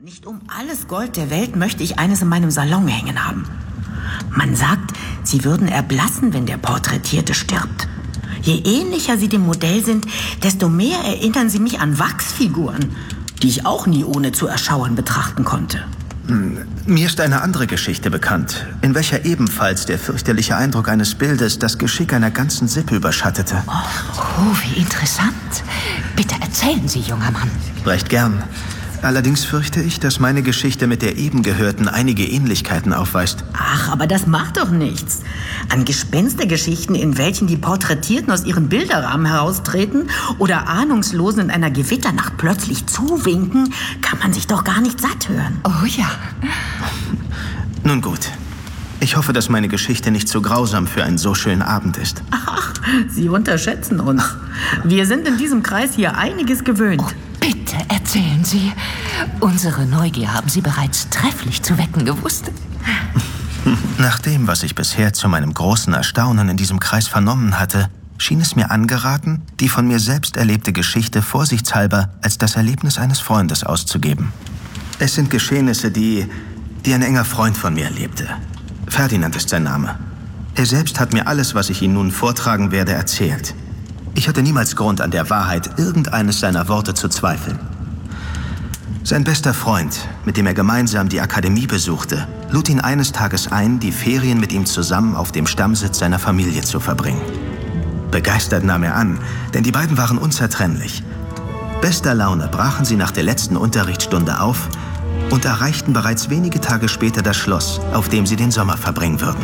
Nicht um alles Gold der Welt möchte ich eines in meinem Salon hängen haben. Man sagt, sie würden erblassen, wenn der Porträtierte stirbt. Je ähnlicher sie dem Modell sind, desto mehr erinnern sie mich an Wachsfiguren, die ich auch nie ohne zu erschauen betrachten konnte. Mir ist eine andere Geschichte bekannt, in welcher ebenfalls der fürchterliche Eindruck eines Bildes das Geschick einer ganzen Sippe überschattete. Oh, wie interessant. Bitte erzählen Sie, junger Mann. Recht gern. Allerdings fürchte ich, dass meine Geschichte mit der eben gehörten einige Ähnlichkeiten aufweist. Ach, aber das macht doch nichts. An Gespenstergeschichten, in welchen die Porträtierten aus ihren Bilderrahmen heraustreten oder Ahnungslosen in einer Gewitternacht plötzlich zuwinken, kann man sich doch gar nicht satt hören. Oh ja. Nun gut. Ich hoffe, dass meine Geschichte nicht so grausam für einen so schönen Abend ist. Ach, Sie unterschätzen uns. Wir sind in diesem Kreis hier einiges gewöhnt. Oh, bitte erzählen Sie. Unsere Neugier haben Sie bereits trefflich zu wecken gewusst. Nach dem, was ich bisher zu meinem großen Erstaunen in diesem Kreis vernommen hatte, schien es mir angeraten, die von mir selbst erlebte Geschichte vorsichtshalber als das Erlebnis eines Freundes auszugeben. Es sind Geschehnisse, die ein enger Freund von mir erlebte. Ferdinand ist sein Name. Er selbst hat mir alles, was ich Ihnen nun vortragen werde, erzählt. Ich hatte niemals Grund, an der Wahrheit irgendeines seiner Worte zu zweifeln. Sein bester Freund, mit dem er gemeinsam die Akademie besuchte, lud ihn eines Tages ein, die Ferien mit ihm zusammen auf dem Stammsitz seiner Familie zu verbringen. Begeistert nahm er an, denn die beiden waren unzertrennlich. Bester Laune brachen sie nach der letzten Unterrichtsstunde auf und erreichten bereits wenige Tage später das Schloss, auf dem sie den Sommer verbringen würden.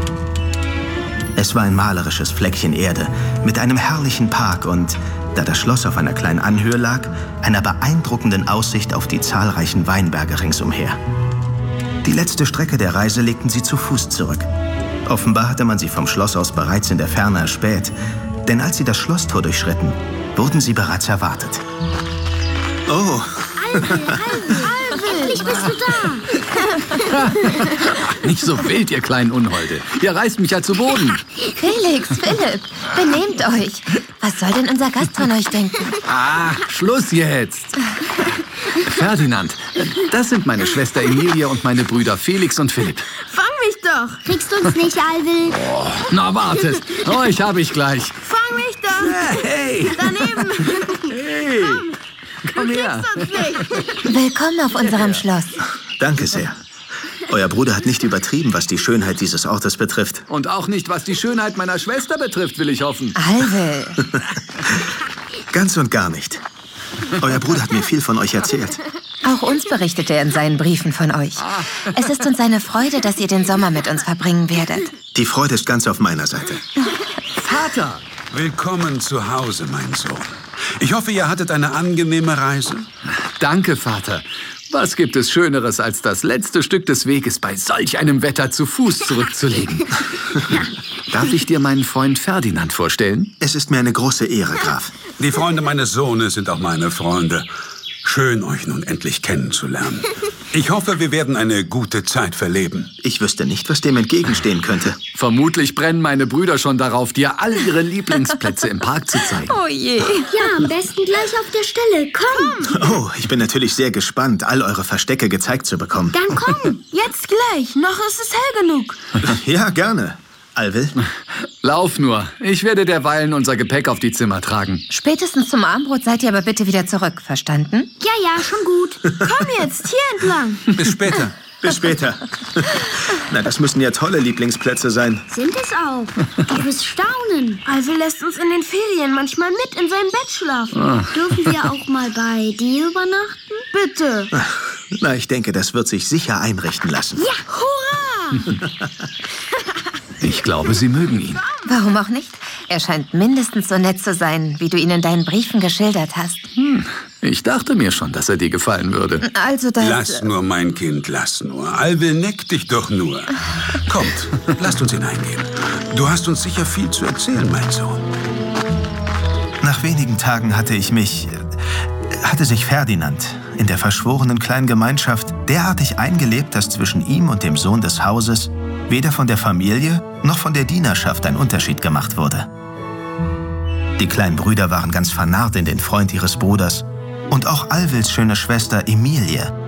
Es war ein malerisches Fleckchen Erde mit einem herrlichen Park und, da das Schloss auf einer kleinen Anhöhe lag, einer beeindruckenden Aussicht auf die zahlreichen Weinberge ringsumher. Die letzte Strecke der Reise legten sie zu Fuß zurück. Offenbar hatte man sie vom Schloss aus bereits in der Ferne erspäht, denn als sie das Schlosstor durchschritten, wurden sie bereits erwartet. Oh! Alvil! Endlich bist du da! Nicht so wild, ihr kleinen Unholde. Ihr reißt mich ja zu Boden. Felix, Philipp, benehmt euch. Was soll denn unser Gast von euch denken? Ah, Schluss jetzt. Ferdinand, das sind meine Schwester Emilia und meine Brüder Felix und Philipp. Fang mich doch! Kriegst du uns nicht, Alvil? Oh, na, wartet. Euch hab ich gleich. Fang mich doch! Hey! Daneben! Hey! Komm her. Willkommen auf unserem Schloss. Danke sehr. Euer Bruder hat nicht übertrieben, was die Schönheit dieses Ortes betrifft. Und auch nicht, was die Schönheit meiner Schwester betrifft, will ich hoffen. Alvil. Ganz und gar nicht. Euer Bruder hat mir viel von euch erzählt. Auch uns berichtet er in seinen Briefen von euch. Es ist uns eine Freude, dass ihr den Sommer mit uns verbringen werdet. Die Freude ist ganz auf meiner Seite. Vater! Willkommen zu Hause, mein Sohn. Ich hoffe, ihr hattet eine angenehme Reise. Danke, Vater. Was gibt es Schöneres, als das letzte Stück des Weges bei solch einem Wetter zu Fuß zurückzulegen? Darf ich dir meinen Freund Ferdinand vorstellen? Es ist mir eine große Ehre, Graf. Die Freunde meines Sohnes sind auch meine Freunde. Schön, euch nun endlich kennenzulernen. Ich hoffe, wir werden eine gute Zeit verleben. Ich wüsste nicht, was dem entgegenstehen könnte. Vermutlich brennen meine Brüder schon darauf, dir all ihre Lieblingsplätze im Park zu zeigen. Oh je. Ja, am besten gleich auf der Stelle. Komm! Oh, ich bin natürlich sehr gespannt, all eure Verstecke gezeigt zu bekommen. Dann komm! Jetzt gleich! Noch ist es hell genug. Ja, gerne. Alvil? Lauf nur. Ich werde derweilen unser Gepäck auf die Zimmer tragen. Spätestens zum Abendbrot seid ihr aber bitte wieder zurück, verstanden? Ja, schon gut. Komm jetzt, hier entlang. Bis später. Bis später. Na, das müssen ja tolle Lieblingsplätze sein. Sind es auch. Du wirst staunen. Alvil lässt uns in den Ferien manchmal mit in seinem Bett schlafen. Dürfen wir auch mal bei dir übernachten? Bitte. Na, ich denke, das wird sich sicher einrichten lassen. Ja, hurra! Ich glaube, sie mögen ihn. Warum auch nicht? Er scheint mindestens so nett zu sein, wie du ihn in deinen Briefen geschildert hast. Ich dachte mir schon, dass er dir gefallen würde. Also das... Lass nur, mein Kind, lass nur. Alvil neckt dich doch nur. Kommt, lasst uns hineingehen. Du hast uns sicher viel zu erzählen, mein Sohn. Nach wenigen Tagen hatte sich Ferdinand in der verschworenen kleinen Gemeinschaft derartig eingelebt, dass zwischen ihm und dem Sohn des Hauses weder von der Familie noch von der Dienerschaft ein Unterschied gemacht wurde. Die kleinen Brüder waren ganz vernarrt in den Freund ihres Bruders und auch Alvils schöne Schwester Emilie